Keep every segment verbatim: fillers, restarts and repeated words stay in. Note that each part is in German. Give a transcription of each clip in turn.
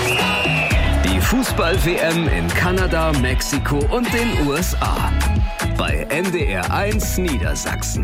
Die Fußball-W M in Kanada, Mexiko und den U S A. Bei N D R eins Niedersachsen.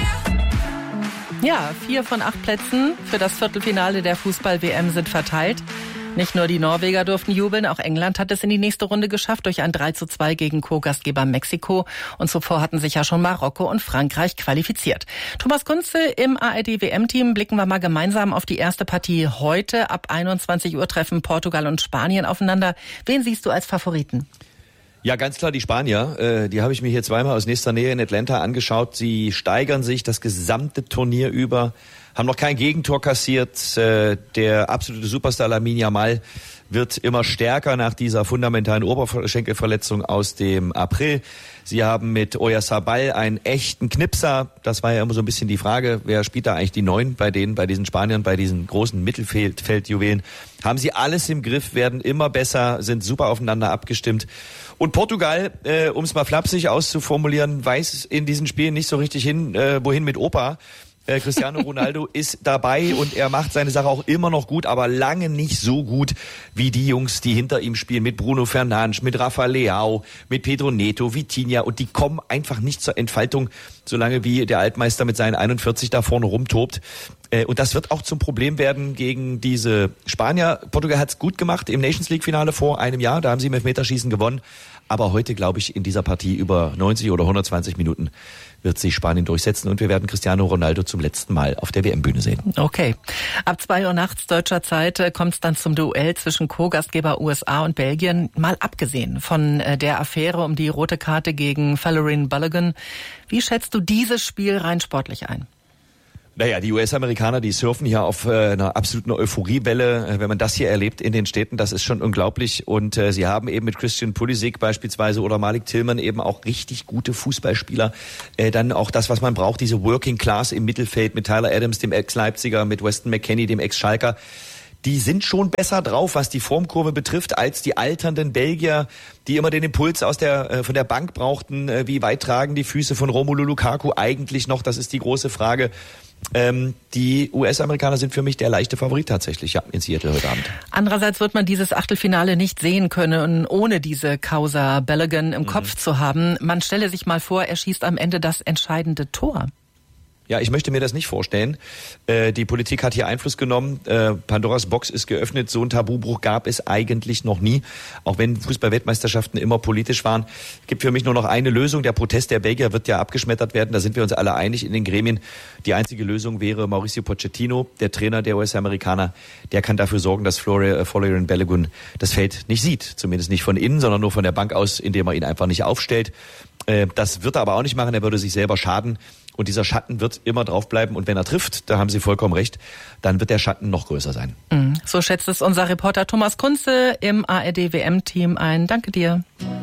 Ja, vier von acht Plätzen für das Viertelfinale der Fußball-W M sind verteilt. Nicht nur die Norweger durften jubeln, auch England hat es in die nächste Runde geschafft durch ein drei zu zwei gegen Co-Gastgeber Mexiko. Und zuvor hatten sich ja schon Marokko und Frankreich qualifiziert. Thomas Kunze im A R D-W M-Team. Blicken wir mal gemeinsam auf die erste Partie heute. Ab einundzwanzig Uhr treffen Portugal und Spanien aufeinander. Wen siehst du als Favoriten? Ja, ganz klar die Spanier. Äh, die habe ich mir hier zweimal aus nächster Nähe in Atlanta angeschaut. Sie steigern sich das gesamte Turnier über, haben noch kein Gegentor kassiert. Äh, der absolute Superstar Lamine Yamal wird immer stärker nach dieser fundamentalen Oberschenkelverletzung aus dem April. Sie haben mit Oyarzabal einen echten Knipser. Das war ja immer so ein bisschen die Frage, wer spielt da eigentlich die Neun bei denen, bei diesen Spaniern, bei diesen großen Mittelfeldjuwelen. Haben sie alles im Griff, werden immer besser, sind super aufeinander abgestimmt. Und Portugal, äh, um es mal flapsig auszuformulieren, weiß in diesen Spielen nicht so richtig hin, äh, wohin mit Opa. Äh, Cristiano Ronaldo ist dabei und er macht seine Sache auch immer noch gut, aber lange nicht so gut wie die Jungs, die hinter ihm spielen, mit Bruno Fernandes, mit Rafael Leao, mit Pedro Neto, Vitinha, und die kommen einfach nicht zur Entfaltung, solange wie der Altmeister mit seinen einundvierzig da vorne rumtobt. Äh, und das wird auch zum Problem werden gegen diese Spanier. Portugal hat's gut gemacht im Nations League Finale vor einem Jahr, da haben sie im Elfmeterschießen gewonnen. Aber heute, glaube ich, in dieser Partie über neunzig oder hundertzwanzig Minuten wird sich Spanien durchsetzen und wir werden Cristiano Ronaldo zum letzten Mal auf der W M-Bühne sehen. Okay. Ab zwei Uhr nachts deutscher Zeit kommt es dann zum Duell zwischen Co-Gastgeber U S A und Belgien. Mal abgesehen von der Affäre um die rote Karte gegen Folarin Balogun. Wie schätzt du dieses Spiel rein sportlich ein? Naja, die U S-Amerikaner, die surfen hier auf äh, einer absoluten Euphoriewelle. Äh, wenn man das hier erlebt in den Städten, das ist schon unglaublich. Und äh, sie haben eben mit Christian Pulisic beispielsweise oder Malik Tillman eben auch richtig gute Fußballspieler. Äh, dann auch das, was man braucht, diese Working Class im Mittelfeld mit Tyler Adams, dem Ex-Leipziger, mit Weston McKennie, dem Ex-Schalker. Die sind schon besser drauf, was die Formkurve betrifft, als die alternden Belgier, die immer den Impuls aus der äh, von der Bank brauchten. Äh, wie weit tragen die Füße von Romelu Lukaku eigentlich noch? Das ist die große Frage. Ähm, die U S-Amerikaner sind für mich der leichte Favorit tatsächlich, ja, in Seattle heute Abend. Andererseits wird man dieses Achtelfinale nicht sehen können, ohne diese Causa Balogun im mhm. Kopf zu haben. Man stelle sich mal vor, er schießt am Ende das entscheidende Tor. Ja, ich möchte mir das nicht vorstellen. Äh, die Politik hat hier Einfluss genommen. Äh, Pandoras Box ist geöffnet. So einen Tabubruch gab es eigentlich noch nie. Auch wenn Fußball-Weltmeisterschaften immer politisch waren. Es gibt für mich nur noch eine Lösung. Der Protest der Belgier wird ja abgeschmettert werden. Da sind wir uns alle einig in den Gremien. Die einzige Lösung wäre Mauricio Pochettino, der Trainer der U S-Amerikaner. Der kann dafür sorgen, dass Folarin Balogun das Feld nicht sieht. Zumindest nicht von innen, sondern nur von der Bank aus, indem er ihn einfach nicht aufstellt. Äh, das wird er aber auch nicht machen. Er würde sich selber schaden. Und dieser Schatten wird immer draufbleiben. Und wenn er trifft, da haben Sie vollkommen recht, dann wird der Schatten noch größer sein. So schätzt es unser Reporter Thomas Kunze im A R D-W M-Team ein. Danke dir.